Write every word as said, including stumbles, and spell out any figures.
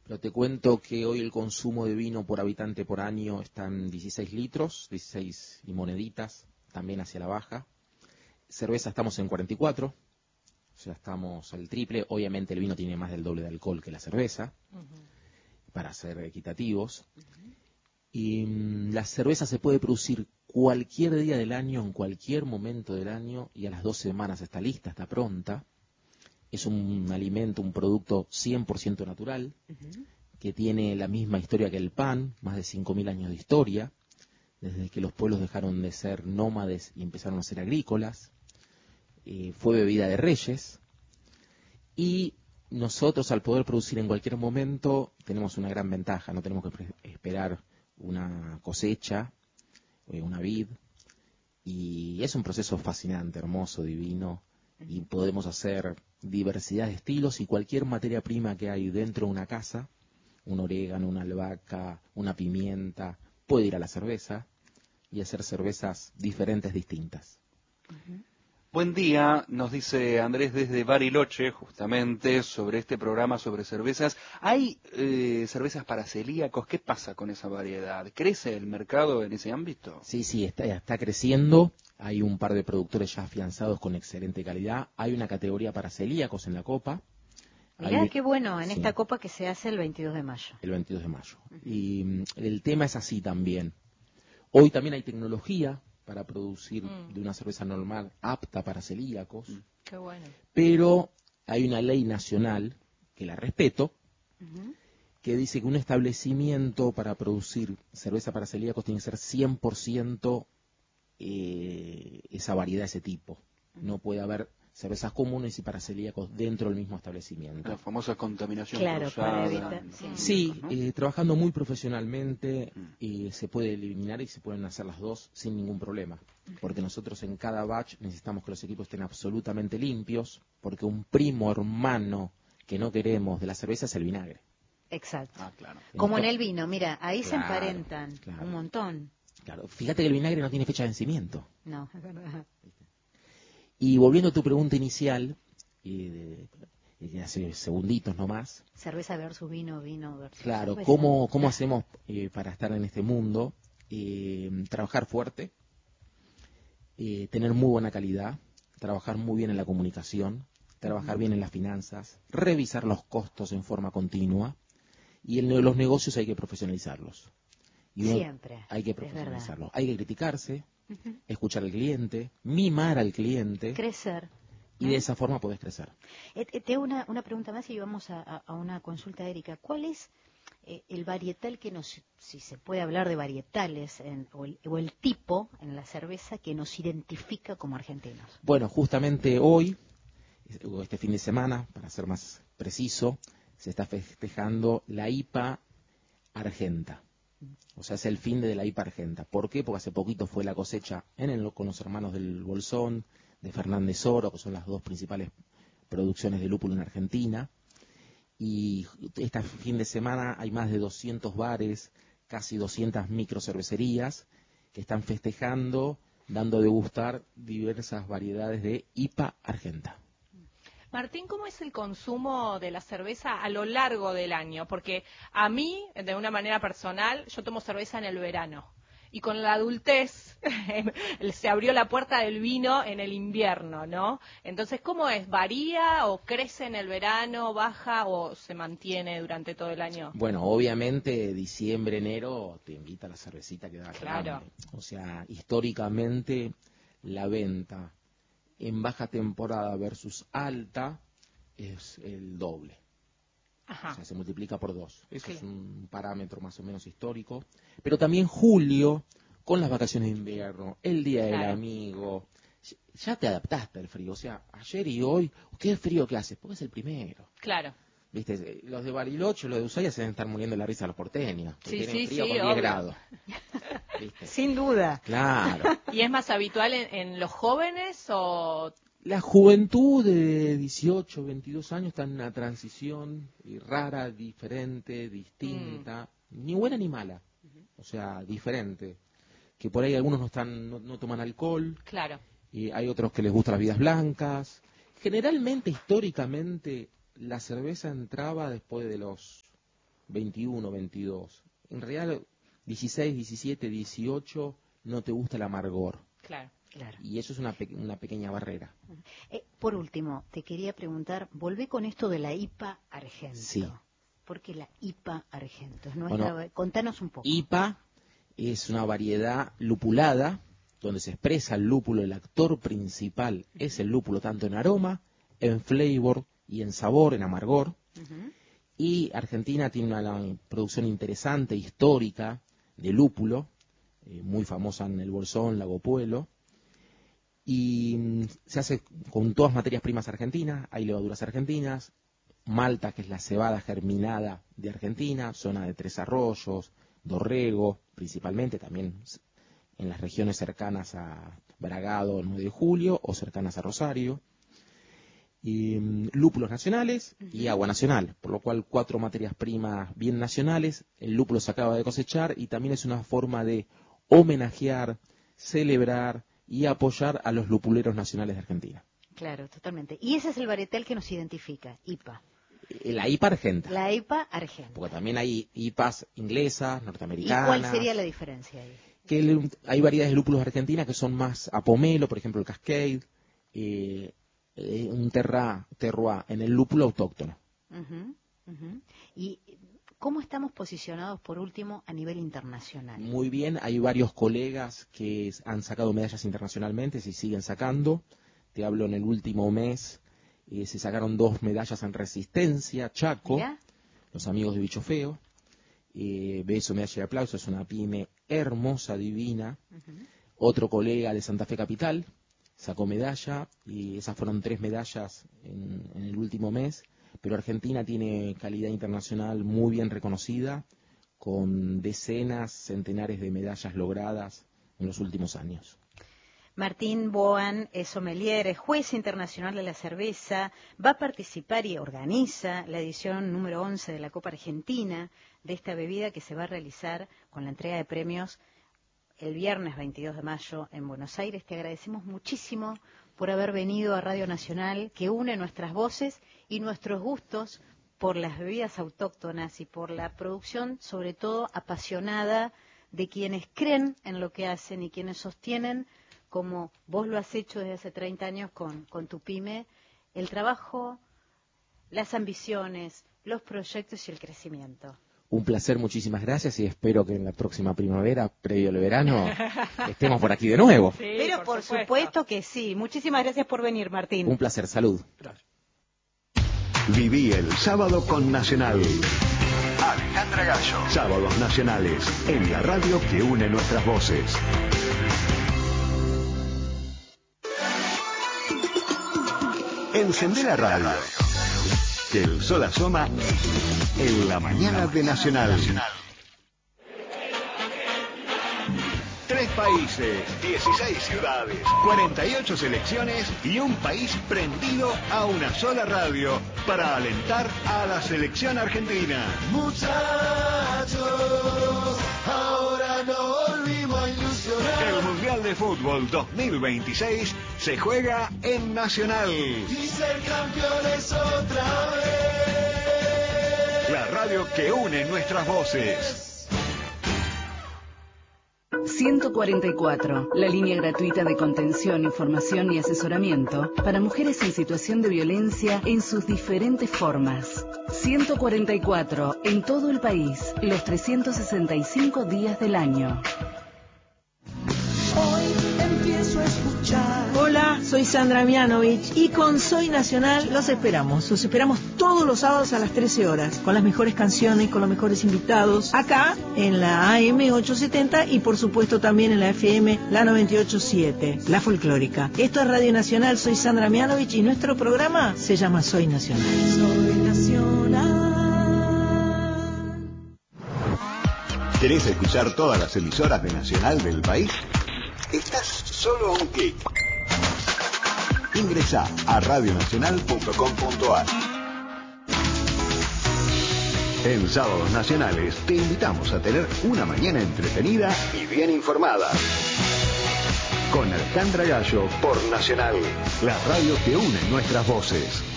Pero te cuento que hoy el consumo de vino por habitante por año está en dieciséis litros, dieciséis y moneditas, también hacia la baja. Cerveza estamos en cuarenta y cuatro, o sea, estamos al triple. Obviamente el vino tiene más del doble de alcohol que la cerveza, uh-huh. para ser equitativos. Uh-huh. Y mmm, la cerveza se puede producir cualquier día del año, en cualquier momento del año, y a las dos semanas está lista, está pronta. Es un alimento, un producto cien por ciento natural, uh-huh. que tiene la misma historia que el pan, más de cinco mil años de historia, desde que los pueblos dejaron de ser nómades y empezaron a ser agrícolas. Eh, fue bebida de reyes, y nosotros, al poder producir en cualquier momento, tenemos una gran ventaja. No tenemos que pre- esperar una cosecha, eh, una vid, y es un proceso fascinante, hermoso, divino, y podemos hacer diversidad de estilos, y cualquier materia prima que hay dentro de una casa, un orégano, una albahaca, una pimienta, puede ir a la cerveza y hacer cervezas diferentes, distintas. Uh-huh. Buen día, nos dice Andrés desde Bariloche, justamente, sobre este programa sobre cervezas. ¿Hay eh, cervezas para celíacos? ¿Qué pasa con esa variedad? ¿Crece el mercado en ese ámbito? Sí, sí, está, está creciendo. Hay un par de productores ya afianzados con excelente calidad. Hay una categoría para celíacos en la copa. Mirá, Hay, qué bueno, en sí, esta copa que se hace el veintidós de mayo. El veintidós de mayo. Uh-huh. Y mm, el tema es así también. Hoy también hay tecnología para producir mm. de una cerveza normal apta para celíacos. Mm. Qué bueno. Pero hay una ley nacional, que la respeto, uh-huh. que dice que un establecimiento para producir cerveza para celíacos tiene que ser cien por ciento eh, esa variedad, ese tipo. Uh-huh. No puede haber cervezas comunes y para celíacos dentro del mismo establecimiento. La famosa contaminación claro, cruzada. Para evitar, sí, sí ¿no? eh, trabajando muy profesionalmente, eh, se puede eliminar y se pueden hacer las dos sin ningún problema. Porque nosotros en cada batch necesitamos que los equipos estén absolutamente limpios, porque un primo hermano que no queremos de la cerveza es el vinagre. Exacto. Ah, claro. Como en el vino, mira, ahí claro, se emparentan claro. un montón. Claro, fíjate que el vinagre no tiene fecha de vencimiento. No, es verdad. Y volviendo a tu pregunta inicial, eh, de, de hace segunditos nomás. Cerveza versus vino, vino versus Claro, cerveza. ¿cómo, cómo hacemos eh, para estar en este mundo? Eh, trabajar fuerte, eh, tener muy buena calidad, trabajar muy bien en la comunicación, trabajar uh-huh. bien en las finanzas, revisar los costos en forma continua, y en los negocios hay que profesionalizarlos. Y Siempre. Hay que profesionalizarlos. Hay que criticarse, uh-huh. escuchar al cliente, mimar al cliente. Crecer. Y de esa forma podés crecer. Eh, eh, te hago una, una pregunta más y vamos a, a, a una consulta, Erika. ¿Cuál es eh, el varietal que nos, si se puede hablar de varietales, en, o, el, o el tipo en la cerveza que nos identifica como argentinos? Bueno, justamente hoy, este fin de semana, para ser más preciso, se está festejando la I P A Argenta. O sea, es el fin de la I P A Argenta. ¿Por qué? Porque hace poquito fue la cosecha en el, con los hermanos del Bolsón, de Fernández Oro, que son las dos principales producciones de lúpulo en Argentina. Y este fin de semana hay más de doscientos bares, casi doscientas microcervecerías que están festejando, dando a degustar diversas variedades de I P A Argenta. Martín, ¿cómo es el consumo de la cerveza a lo largo del año? Porque a mí, de una manera personal, yo tomo cerveza en el verano. Y con la adultez se abrió la puerta del vino en el invierno, ¿no? Entonces, ¿cómo es? ¿Varía o crece en el verano, baja o se mantiene durante todo el año? Bueno, obviamente diciembre, enero te invita a la cervecita que da Claro. hambre. O sea, históricamente la venta en baja temporada versus alta es el doble. Ajá. O sea, se multiplica por dos. Eso sí. es un parámetro más o menos histórico. Pero también julio, con las vacaciones de invierno, el Día claro. del Amigo, ya te adaptaste al frío. O sea, ayer y hoy, ¿qué frío que hace? Porque es el primero. Claro. ¿Viste? Los de Bariloche, los de Ushuaia se deben estar muriendo de la risa a los porteños. Que sí, tienen sí, frío sí, con diez obvio. grados. ¿Viste? Sin duda. Claro. ¿Y es más habitual en, en los jóvenes o...? La juventud de dieciocho, veintidós años está en una transición rara, diferente, distinta, mm. ni buena ni mala, uh-huh. o sea, diferente. Que por ahí algunos no están, no, no toman alcohol, claro. y hay otros que les gustan las vidas blancas. Generalmente, históricamente, la cerveza entraba después de los veintiuno, veintidós. En realidad, dieciséis, diecisiete, dieciocho, no te gusta el amargor. Claro. Claro. Y eso es una, pe una pequeña barrera. Eh, por último, te quería preguntar, volvé con esto de la I P A Argento. Sí. ¿Por qué la I P A Argento? ¿Es Bueno, nuestra... Contanos un poco. I P A es una variedad lupulada, donde se expresa el lúpulo, el actor principal es el lúpulo, tanto en aroma, en flavor y en sabor, en amargor. Uh-huh. Y Argentina tiene una producción interesante, histórica, de lúpulo, eh, muy famosa en el Bolsón, Lago Puelo. Y mm, se hace con todas materias primas argentinas, hay levaduras argentinas, malta, que es la cebada germinada de Argentina, zona de Tres Arroyos, Dorrego, principalmente, también en las regiones cercanas a Bragado, nueve de julio, o cercanas a Rosario. Y, mm, lúpulos nacionales y agua nacional, por lo cual cuatro materias primas bien nacionales, el lúpulo se acaba de cosechar y también es una forma de homenajear, celebrar y apoyar a los lupuleros nacionales de Argentina. Claro, totalmente. Y ese es el varietal que nos identifica, I P A. La I P A argenta. La I P A Argenta. Porque también hay I P As inglesas, norteamericanas. ¿Y cuál sería la diferencia ahí? Que el, hay variedades de lúpulos argentinas que son más a pomelo, por ejemplo el Cascade, eh, eh, un terra, terroir en el lúpulo autóctono. Uh-huh, uh-huh. ¿Y cómo estamos posicionados, por último, a nivel internacional? Muy bien, hay varios colegas que han sacado medallas internacionalmente, y siguen sacando. Te hablo en el último mes, eh, se sacaron dos medallas en resistencia, Chaco, ¿Ya? los amigos de Bicho Feo. Eh, beso, medalla y aplauso, es una pyme hermosa, divina. Uh-huh. Otro colega de Santa Fe Capital sacó medalla, y esas fueron tres medallas en, en el último mes. Pero Argentina tiene calidad internacional muy bien reconocida, con decenas, centenares de medallas logradas en los últimos años. Martín Boan es sommelier, es juez internacional de la cerveza, va a participar y organiza la edición número once de la Copa Argentina de esta bebida, que se va a realizar con la entrega de premios el viernes veintidós de mayo en Buenos Aires. Te agradecemos muchísimo por haber venido a Radio Nacional, que une nuestras voces y nuestros gustos por las bebidas autóctonas y por la producción, sobre todo apasionada, de quienes creen en lo que hacen y quienes sostienen, como vos lo has hecho desde hace treinta años con, con tu pyme, el trabajo, las ambiciones, los proyectos y el crecimiento. Un placer, muchísimas gracias, y espero que en la próxima primavera, previo al verano, estemos por aquí de nuevo. Sí, Pero por, por supuesto. supuesto que sí. Muchísimas gracias por venir, Martín. Un placer, salud. Gracias. Viví el sábado con Nacional. Alejandra Gallo. Sábados nacionales, en la radio que une nuestras voces. Encendé la radio, que el sol asoma en la mañana de Nacional. Tres países, dieciséis ciudades, cuarenta y ocho selecciones y un país prendido a una sola radio para alentar a la selección argentina. Muchachos, ahora no volvimos a ilusionar. El Mundial de Fútbol dos mil veintiséis se juega en Nacional. Y ser campeones otra vez. La radio que une nuestras voces. ciento cuarenta y cuatro, la línea gratuita de contención, información y asesoramiento para mujeres en situación de violencia en sus diferentes formas. ciento cuarenta y cuatro, en todo el país, los trescientos sesenta y cinco días del año. Hoy empiezo a escuchar. Hola, soy Sandra Mianovich y con Soy Nacional los esperamos. Los esperamos todos los sábados a las trece horas, con las mejores canciones, con los mejores invitados, acá en la A M ochocientos setenta y por supuesto también en la F M, la noventa y ocho punto siete, la folclórica. Esto es Radio Nacional, soy Sandra Mianovich y nuestro programa se llama Soy Nacional. Soy Nacional. ¿Querés escuchar todas las emisoras de Nacional del país? Estás solo a un clic. Ingresá a radio nacional punto com punto a r. En Sábados Nacionales te invitamos a tener una mañana entretenida y bien informada. Con Alejandra Gallo por Nacional, la radio que une nuestras voces.